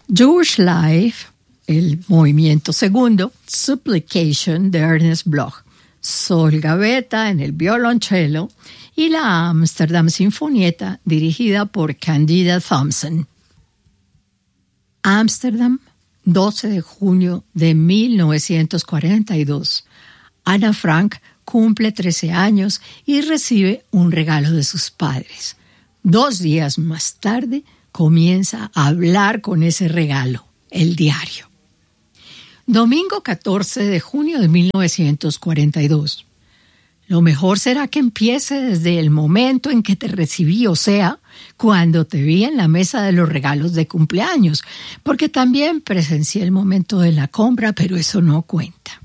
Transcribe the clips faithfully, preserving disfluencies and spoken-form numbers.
Jewish Life, el movimiento segundo, Supplication de Ernest Bloch, Sol Gavetta en el violonchelo y la Amsterdam Sinfonietta dirigida por Candida Thompson. Ámsterdam, doce de junio de mil novecientos cuarenta y dos. Ana Frank cumple trece años y recibe un regalo de sus padres. Dos días más tarde comienza a hablar con ese regalo, el diario. Domingo catorce de junio de mil novecientos cuarenta y dos. Lo mejor será que empiece desde el momento en que te recibí, o sea, cuando te vi en la mesa de los regalos de cumpleaños, porque también presencié el momento de la compra, pero eso no cuenta.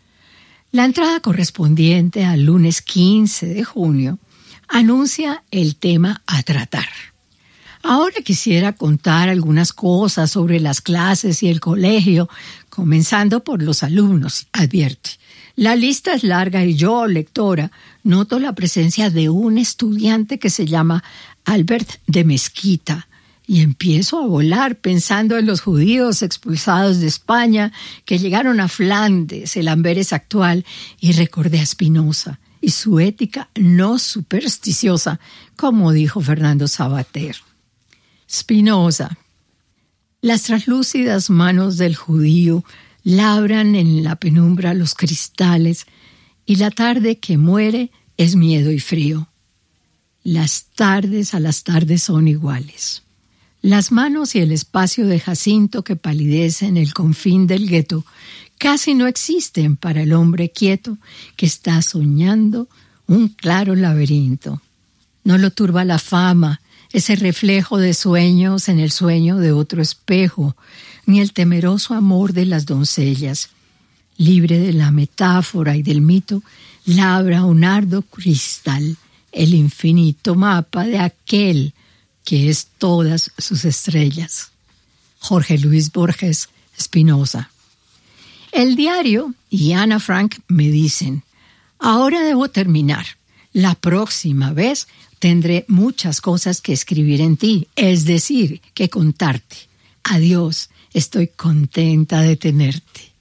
La entrada correspondiente al lunes quince de junio anuncia el tema a tratar. Ahora quisiera contar algunas cosas sobre las clases y el colegio, comenzando por los alumnos, advierte. La lista es larga y yo, lectora, noto la presencia de un estudiante que se llama Albert de Mezquita y empiezo a volar pensando en los judíos expulsados de España que llegaron a Flandes, el Amberes actual, y recordé a Spinoza y su ética no supersticiosa, como dijo Fernando Savater. Spinoza. Las translúcidas manos del judío labran en la penumbra los cristales y la tarde que muere es miedo y frío. Las tardes a las tardes son iguales. Las manos y el espacio de Jacinto que palidece en el confín del gueto casi no existen para el hombre quieto que está soñando un claro laberinto. No lo turba la fama, ese reflejo de sueños en el sueño de otro espejo, ni el temeroso amor de las doncellas. Libre de la metáfora y del mito, labra un ardo cristal, el infinito mapa de aquel que es todas sus estrellas. Jorge Luis Borges, Spinoza. El diario y Ana Frank me dicen, ahora debo terminar. La próxima vez tendré muchas cosas que escribir en ti, es decir, que contarte. Adiós, estoy contenta de tenerte.